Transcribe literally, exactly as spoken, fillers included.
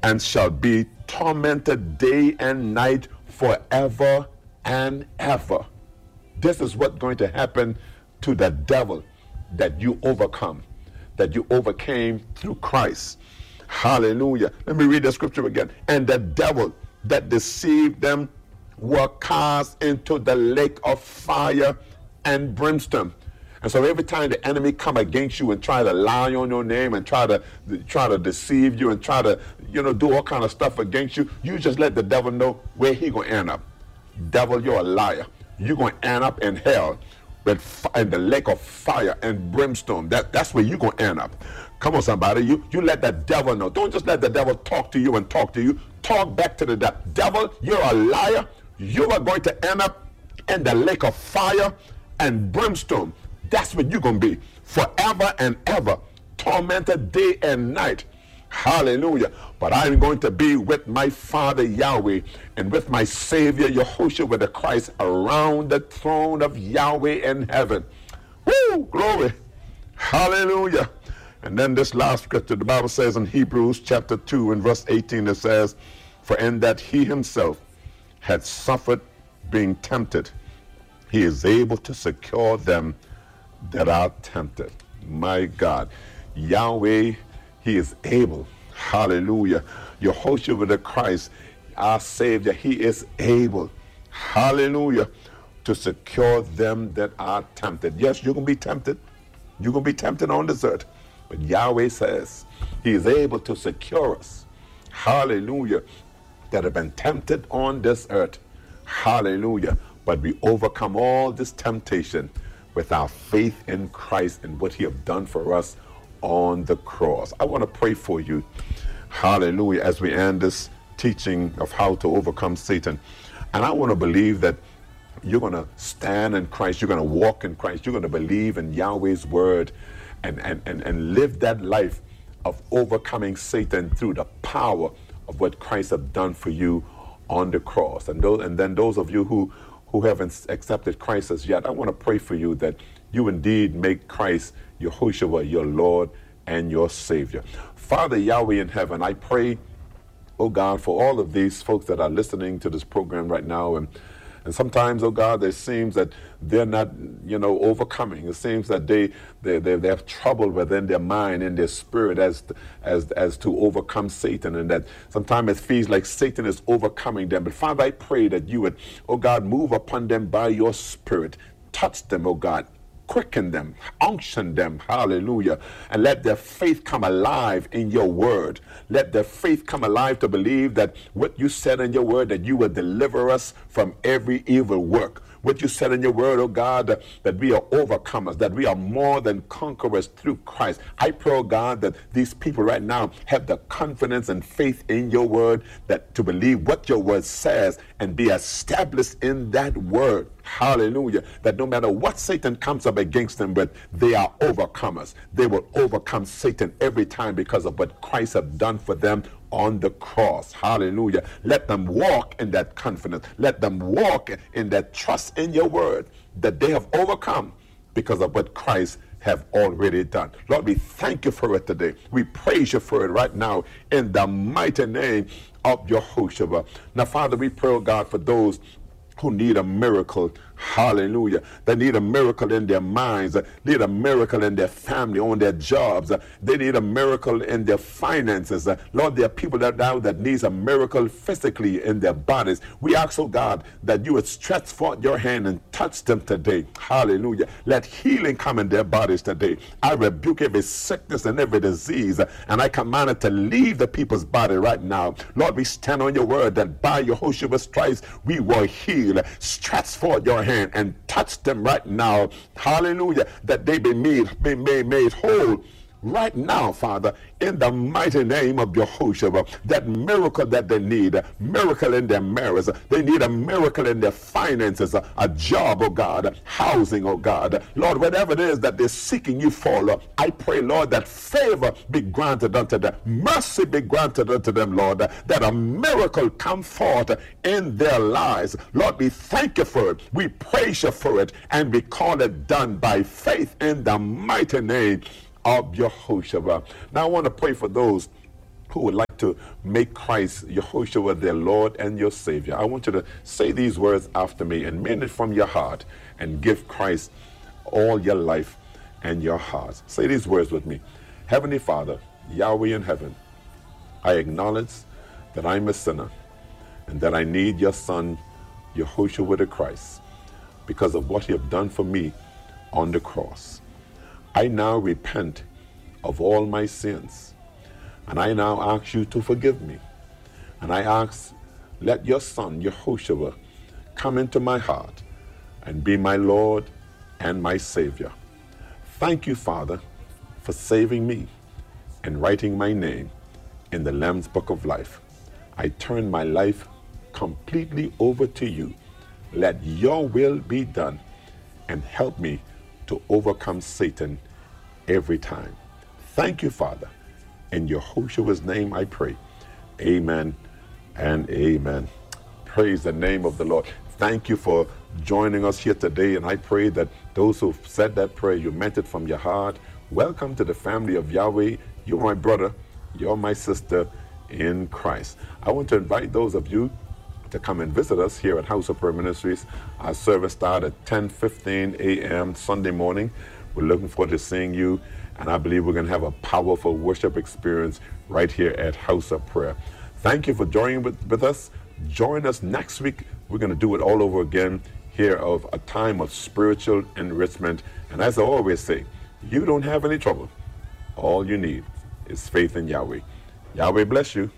and shall be tormented day and night forever and ever. This is what's going to happen to the devil that you overcome, that you overcame through Christ. Hallelujah. Let me read the scripture again. And the devil that deceived them were cast into the lake of fire and brimstone. And so every time the enemy come against you and try to lie on your name and try to try to deceive you and try to, you know, do all kind of stuff against you, you just let the devil know where he gonna end up. Devil, you're a liar. You're gonna end up in hell, with in the lake of fire and brimstone. That that's where you're gonna end up. Come on, somebody. You you let the devil know. Don't just let the devil talk to you and talk to you. Talk back to the devil. Devil, you're a liar. You are going to end up in the lake of fire and brimstone. That's what you're going to be forever and ever, tormented day and night. Hallelujah. But I'm going to be with my Father Yahweh and with my Savior Yahushua, with the Christ, around the throne of Yahweh in heaven. Woo! Glory. Hallelujah. And then this last scripture, the Bible says in Hebrews chapter two and verse eighteen, it says, for in that he himself had suffered being tempted, he is able to secure them that are tempted. My God, Yahweh, he is able. Hallelujah. Yahushua the Christ, our Savior, he is able. Hallelujah. To secure them that are tempted. Yes, you're going to be tempted. You're going to be tempted on this earth. But Yahweh says he is able to secure us. Hallelujah. That have been tempted on this earth. Hallelujah. But we overcome all this temptation with our faith in Christ and what he have done for us on the cross. I want to pray for you. Hallelujah. As we end this teaching of how to overcome Satan. And I want to believe that you're going to stand in Christ. You're going to walk in Christ. You're going to believe in Yahweh's word and, and, and, and live that life of overcoming Satan through the power of what Christ have done for you on the cross. And those, and then those of you who, who haven't accepted Christ as yet, I want to pray for you that you indeed make Christ Yahushua your Lord and your Savior. Father Yahweh in heaven, I pray, oh God, for all of these folks that are listening to this program right now, and And sometimes, oh God, it seems that they're not, you know, overcoming. It seems that they they, they, they have trouble within their mind and their spirit as to, as as to overcome Satan, and that sometimes it feels like Satan is overcoming them. But Father, I pray that you would, oh God, move upon them by your Spirit. Touch them, oh God. Quicken them, unction them, hallelujah, and let their faith come alive in your word. Let their faith come alive to believe that what you said in your word, that you will deliver us from every evil work. What you said in your word, oh God, that, that we are overcomers, that we are more than conquerors through Christ. I pray, oh God, that these people right now have the confidence and faith in your word, that to believe what your word says and be established in that word. Hallelujah. That no matter what Satan comes up against them with, they are overcomers. They will overcome Satan every time because of what Christ has done for them on the cross. Hallelujah. Let them walk in that confidence. Let them walk in that trust in your word that they have overcome because of what Christ have already done. Lord, we thank you for it today. We praise you for it right now in the mighty name of Yahushua. Now, Father, we pray, oh God, for those who need a miracle. Hallelujah. They need a miracle in their minds. They need a miracle in their family, on their jobs. They need a miracle in their finances. Lord, there are people that now that needs a miracle physically in their bodies. We ask, oh God, that you would stretch forth your hand and touch them today. Hallelujah. Let healing come in their bodies today. I rebuke every sickness and every disease, and I command it to leave the people's body right now. Lord, we stand on your word that by Yahushua's stripes we were healed. Stretch forth your hand and touch them right now. Hallelujah. That they be made, be made, made whole right now, Father, in the mighty name of Yahushua. That miracle that they need, a miracle in their marriage, they need a miracle in their finances, a, a job, oh God, housing, oh God. Lord, whatever it is that they're seeking you for, Lord, I pray, Lord, that favor be granted unto them, mercy be granted unto them, Lord, that a miracle come forth in their lives. Lord, we thank you for it, we praise you for it, and we call it done by faith in the mighty name of Yahushua. Now I want to pray for those who would like decide to make Christ, Yahushua, their Lord and your Savior, I want you to say these words after me and mean it from your heart and give Christ all your life and your heart. Say these words with me. Heavenly Father, Yahweh in heaven, I acknowledge that I'm a sinner and that I need your Son, Yahushua the Christ, because of what you have done for me on the cross. I now repent of all my sins, and I now ask you to forgive me. And I ask, let your Son, Yahushua, come into my heart and be my Lord and my Savior. Thank you, Father, for saving me and writing my name in the Lamb's Book of Life. I turn my life completely over to you. Let your will be done and help me to overcome Satan every time. Thank you, Father. In Yahushua's name I pray. Amen and amen. Praise the name of the Lord. Thank you for joining us here today, and I pray that those who've said that prayer, you meant it from your heart. Welcome to the family of Yahweh. You're my brother. You're my sister in Christ. I want to invite those of you to come and visit us here at House of Prayer Ministries. Our service starts at ten fifteen a m Sunday morning. We're looking forward to seeing you, and I believe we're going to have a powerful worship experience right here at House of Prayer. Thank you for joining with, with us. Join us next week. We're going to do it all over again here of a time of spiritual enrichment. And as I always say, you don't have any trouble. All you need is faith in Yahweh. Yahweh bless you.